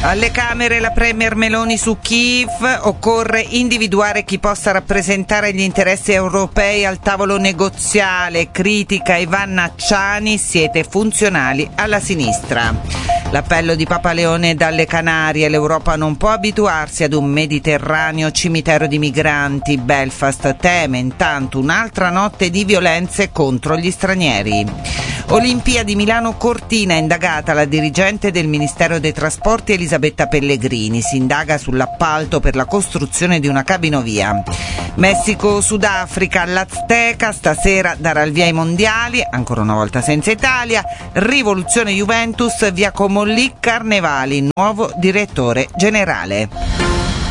Alle Camere la Premier Meloni su Kiev, occorre individuare chi possa rappresentare gli interessi europei al tavolo negoziale, critica Ivan Acciani, siete funzionali alla sinistra. L'appello di Papa Leone dalle Canarie, l'Europa non può abituarsi ad un Mediterraneo cimitero di migranti, Belfast teme intanto un'altra notte di violenze contro gli stranieri. Olimpiadi Milano Cortina, indagata la dirigente del Ministero dei Trasporti Elisabetta Pellegrini, si indaga sull'appalto per la costruzione di una cabinovia. Messico-Sudafrica, l'Azteca stasera darà il via ai mondiali, ancora una volta senza Italia, rivoluzione Juventus, via Comolli, Carnevali, nuovo direttore generale.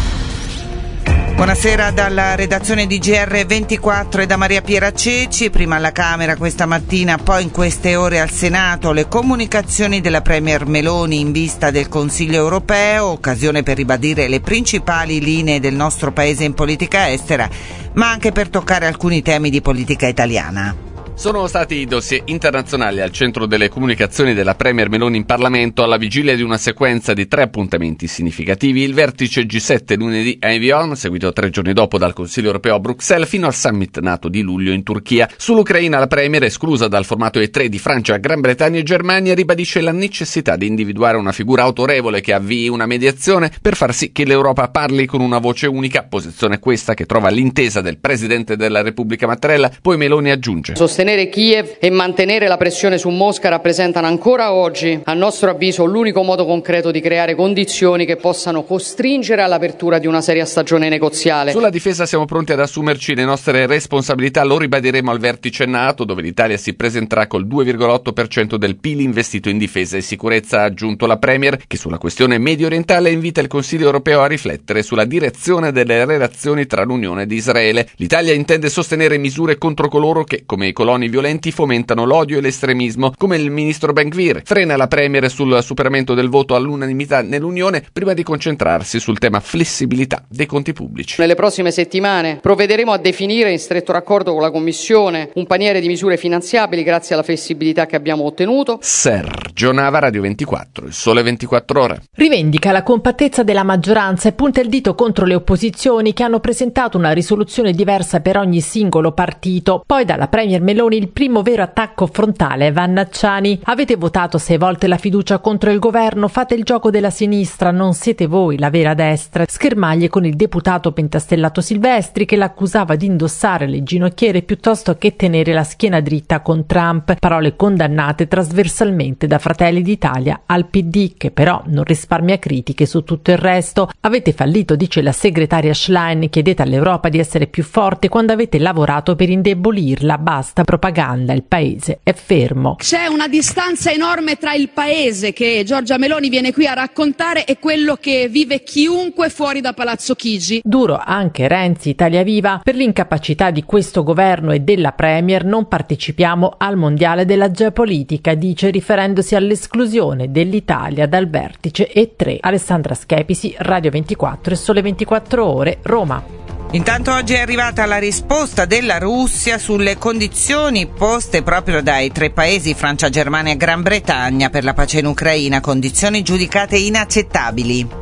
Buonasera dalla redazione di GR24 e da Maria Piera Ceci. Prima alla Camera questa mattina, poi in queste ore al Senato, le comunicazioni della Premier Meloni in vista del Consiglio europeo, occasione per ribadire le principali linee del nostro paese in politica estera, ma anche per toccare alcuni temi di politica italiana. Sono stati i dossier internazionali al centro delle comunicazioni della Premier Meloni in Parlamento alla vigilia di una sequenza di 3 appuntamenti significativi: il vertice G7 lunedì a Evian, seguito 3 giorni dopo dal Consiglio europeo a Bruxelles, fino al summit NATO di luglio in Turchia. Sull'Ucraina la Premier, esclusa dal formato E3 di Francia, Gran Bretagna e Germania, ribadisce la necessità di individuare una figura autorevole che avvii una mediazione per far sì che l'Europa parli con una voce unica, posizione questa che trova l'intesa del Presidente della Repubblica Mattarella. Poi Meloni aggiunge: sostenere Kiev e mantenere la pressione su Mosca rappresentano ancora oggi, a nostro avviso, l'unico modo concreto di creare condizioni che possano costringere all'apertura di una seria stagione negoziale. Sulla difesa siamo pronti ad assumerci le nostre responsabilità, lo ribadiremo al vertice NATO, dove l'Italia si presenterà col 2,8% del PIL investito in difesa e sicurezza, ha aggiunto la Premier, che sulla questione medio orientale invita il Consiglio europeo a riflettere sulla direzione delle relazioni tra l'Unione ed Israele. L'Italia intende sostenere misure contro coloro che, come i coloni violenti, fomentano l'odio e l'estremismo, come il ministro Ben-Gvir. Frena la Premier sul superamento del voto all'unanimità nell'Unione prima di concentrarsi sul tema flessibilità dei conti pubblici. Nelle prossime settimane provvederemo a definire, in stretto raccordo con la Commissione, un paniere di misure finanziabili grazie alla flessibilità che abbiamo ottenuto. Sergio Nava, Radio 24, il Sole 24 Ore. Rivendica la compattezza della maggioranza e punta il dito contro le opposizioni che hanno presentato una risoluzione diversa per ogni singolo partito. Poi dalla Premier Meloni il primo vero attacco frontale a Vannacciani. Avete votato 6 volte la fiducia contro il governo, fate il gioco della sinistra, non siete voi la vera destra. Schermaglie con il deputato pentastellato Silvestri, che l'accusava di indossare le ginocchiere piuttosto che tenere la schiena dritta con Trump. Parole condannate trasversalmente da Fratelli d'Italia al PD, che però non risparmia critiche su tutto il resto. Avete fallito, dice la segretaria Schlein, chiedete all'Europa di essere più forte quando avete lavorato per indebolirla. Basta propaganda, il paese è fermo. C'è una distanza enorme tra il paese che Giorgia Meloni viene qui a raccontare e quello che vive chiunque fuori da Palazzo Chigi. Duro anche Renzi, Italia Viva, per l'incapacità di questo governo e della Premier non partecipiamo al mondiale della geopolitica, dice, riferendosi all'esclusione dell'Italia dal vertice E3. Alessandra Schepisi, Radio 24 e Sole 24 Ore, Roma. Intanto oggi è arrivata la risposta della Russia sulle condizioni poste proprio dai 3 paesi, Francia, Germania e Gran Bretagna, per la pace in Ucraina, condizioni giudicate inaccettabili.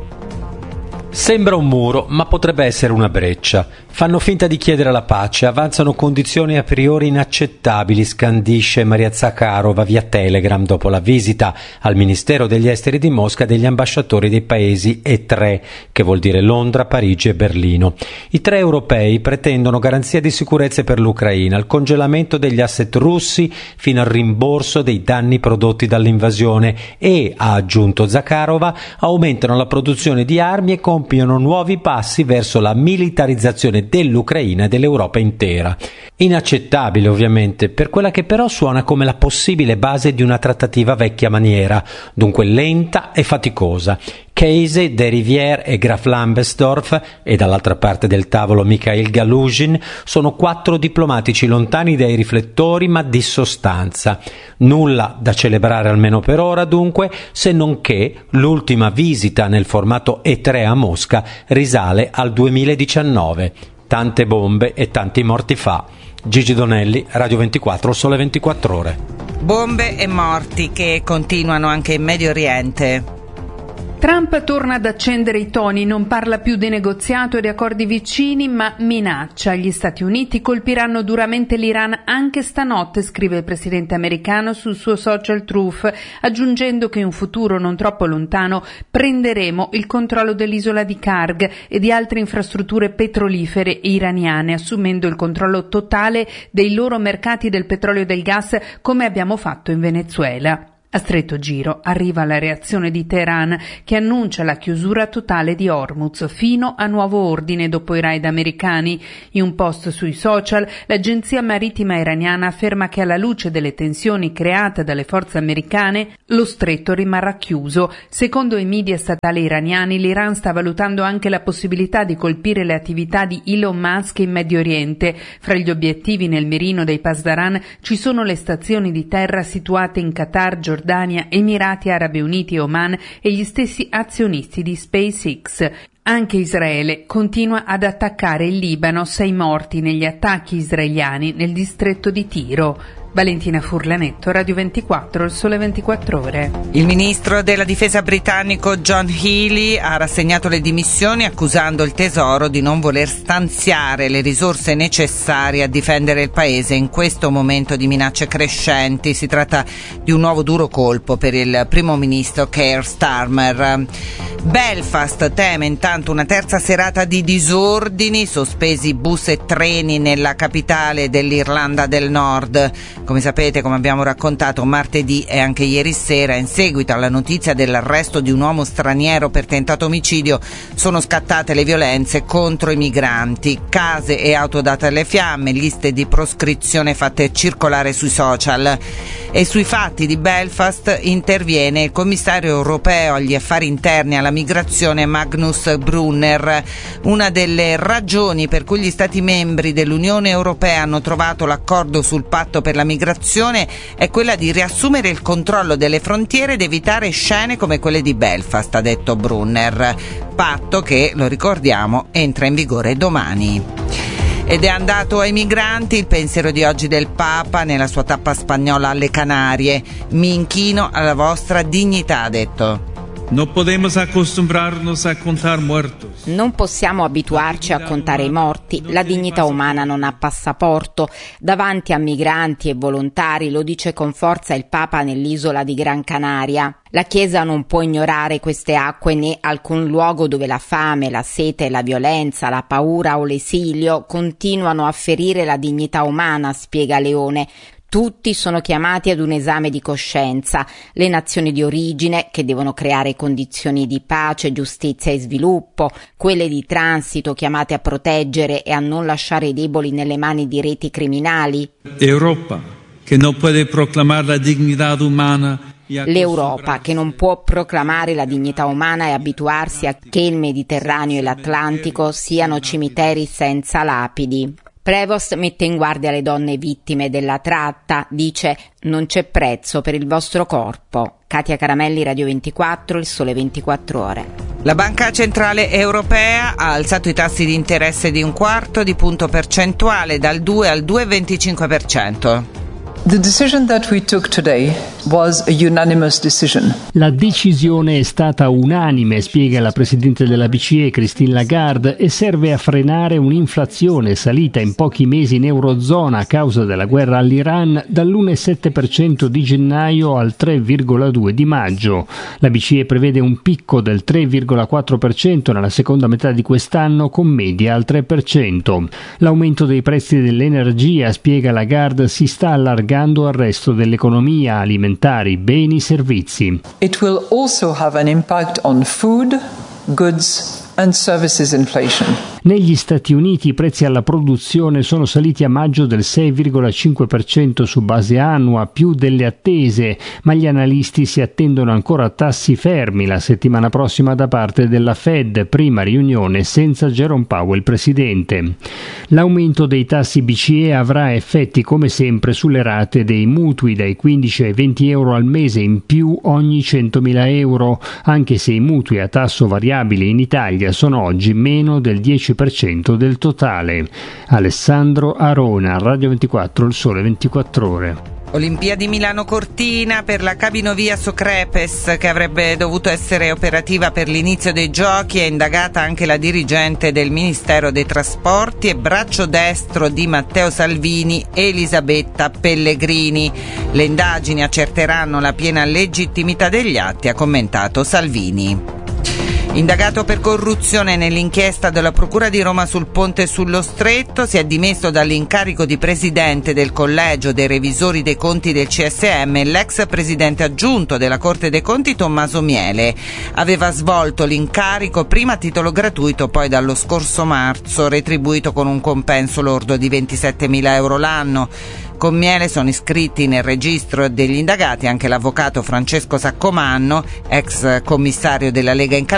Sembra un muro, ma potrebbe essere una breccia. Fanno finta di chiedere la pace, avanzano condizioni a priori inaccettabili, scandisce Maria Zakharova via Telegram dopo la visita al Ministero degli Esteri di Mosca degli ambasciatori dei paesi E3, che vuol dire Londra, Parigi e Berlino. I 3 europei pretendono garanzia di sicurezza per l'Ucraina, il congelamento degli asset russi fino al rimborso dei danni prodotti dall'invasione e, ha aggiunto Zakharova, aumentano la produzione di armi e compiono nuovi passi verso la militarizzazione dell'Ucraina e dell'Europa intera. Inaccettabile ovviamente, per quella che però suona come la possibile base di una trattativa vecchia maniera, dunque lenta e faticosa. Keise, De Rivière e Graf Lambsdorff e dall'altra parte del tavolo Mikhail Galuzhin sono 4 diplomatici lontani dai riflettori ma di sostanza. Nulla da celebrare almeno per ora dunque, se non che l'ultima visita nel formato E3 a Mosca risale al 2019. Tante bombe e tanti morti fa. Gigi Donelli, Radio 24, Sole 24 Ore. Bombe e morti che continuano anche in Medio Oriente. Trump torna ad accendere i toni, non parla più di negoziato e di accordi vicini, ma minaccia. Gli Stati Uniti colpiranno duramente l'Iran anche stanotte, scrive il presidente americano sul suo social Truth, aggiungendo che in un futuro non troppo lontano prenderemo il controllo dell'isola di Karg e di altre infrastrutture petrolifere iraniane, assumendo il controllo totale dei loro mercati del petrolio e del gas, come abbiamo fatto in Venezuela. A stretto giro arriva la reazione di Teheran, che annuncia la chiusura totale di Hormuz fino a nuovo ordine dopo i raid americani. In un post sui social, l'agenzia marittima iraniana afferma che alla luce delle tensioni create dalle forze americane, lo stretto rimarrà chiuso. Secondo i media statali iraniani, l'Iran sta valutando anche la possibilità di colpire le attività di Elon Musk in Medio Oriente. Fra gli obiettivi nel mirino dei Pasdaran ci sono le stazioni di terra situate in Qatar, Giordania, Emirati Arabi Uniti e Oman e gli stessi azionisti di SpaceX. Anche Israele continua ad attaccare il Libano, 6 morti negli attacchi israeliani nel distretto di Tiro. Valentina Furlanetto, Radio 24, Il Sole 24 Ore. Il ministro della difesa britannico John Healey ha rassegnato le dimissioni accusando il Tesoro di non voler stanziare le risorse necessarie a difendere il paese in questo momento di minacce crescenti. Si tratta di un nuovo duro colpo per il primo ministro Keir Starmer. Belfast teme intanto una terza serata di disordini, sospesi bus e treni nella capitale dell'Irlanda del Nord. Come sapete, come abbiamo raccontato martedì e anche ieri sera, in seguito alla notizia dell'arresto di un uomo straniero per tentato omicidio, sono scattate le violenze contro i migranti, case e auto date alle fiamme, liste di proscrizione fatte circolare sui social. E sui fatti di Belfast interviene il commissario europeo agli affari interni e alla migrazione Magnus Brunner. Una delle ragioni per cui gli Stati membri dell'Unione Europea hanno trovato l'accordo sul patto per la migrazione è quella di riassumere il controllo delle frontiere ed evitare scene come quelle di Belfast, ha detto Brunner. Patto che, lo ricordiamo, entra in vigore domani. Ed è andato ai migranti il pensiero di oggi del Papa nella sua tappa spagnola alle Canarie. Mi inchino alla vostra dignità, ha detto. Non podemos acostumbrarnos a contar muertos. Non possiamo abituarci a contare i morti. La dignità umana non ha passaporto. Davanti a migranti e volontari, lo dice con forza il Papa nell'isola di Gran Canaria. La Chiesa non può ignorare queste acque né alcun luogo dove la fame, la sete, la violenza, la paura o l'esilio continuano a ferire la dignità umana, spiega Leone. Tutti sono chiamati ad un esame di coscienza, le nazioni di origine che devono creare condizioni di pace, giustizia e sviluppo, quelle di transito chiamate a proteggere e a non lasciare i deboli nelle mani di reti criminali. Europa che non può proclamare la dignità umana. L'Europa che non può proclamare la dignità umana e abituarsi a che il Mediterraneo e l'Atlantico siano cimiteri senza lapidi. Prevost mette in guardia le donne vittime della tratta, dice non c'è prezzo per il vostro corpo. Katia Caramelli, Radio 24, Il Sole 24 Ore. La Banca Centrale Europea ha alzato i tassi di interesse di 1/4 di punto percentuale, dal 2 al 2,25%. The decision that we took today was a unanimous decision. La decisione è stata unanime, spiega la Presidente della BCE Christine Lagarde, e serve a frenare un'inflazione salita in pochi mesi in Eurozona a causa della guerra all'Iran dall'1,7% di gennaio al 3,2% di maggio. La BCE prevede un picco del 3,4% nella seconda metà di quest'anno con media al 3%. L'aumento dei prezzi dell'energia, spiega Lagarde, si sta allargando al resto dell'economia, alimentari, beni, servizi. It will also have an impact on food, goods and services inflation. Negli Stati Uniti i prezzi alla produzione sono saliti a maggio del 6,5% su base annua, più delle attese, ma gli analisti si attendono ancora tassi fermi la settimana prossima da parte della Fed, prima riunione senza Jerome Powell presidente. L'aumento dei tassi BCE avrà effetti come sempre sulle rate dei mutui dai 15 ai 20 euro al mese in più ogni 100.000 euro, anche se i mutui a tasso variabile in Italia sono oggi meno del 10% del totale. Alessandro Arona, Radio 24, Il Sole 24 Ore. Olimpiadi Milano-Cortina per la cabinovia Socrepes, che avrebbe dovuto essere operativa per l'inizio dei giochi. È indagata anche la dirigente del Ministero dei Trasporti e braccio destro di Matteo Salvini, Elisabetta Pellegrini. Le indagini accerteranno la piena legittimità degli atti, ha commentato Salvini. Indagato per corruzione nell'inchiesta della Procura di Roma sul ponte sullo Stretto, si è dimesso dall'incarico di presidente del Collegio dei Revisori dei Conti del CSM l'ex presidente aggiunto della Corte dei Conti Tommaso Miele. Aveva svolto l'incarico prima a titolo gratuito, poi dallo scorso marzo retribuito con un compenso lordo di 27.000 euro l'anno. Con Miele sono iscritti nel registro degli indagati anche l'avvocato Francesco Saccomanno, ex commissario della Lega in Calabria,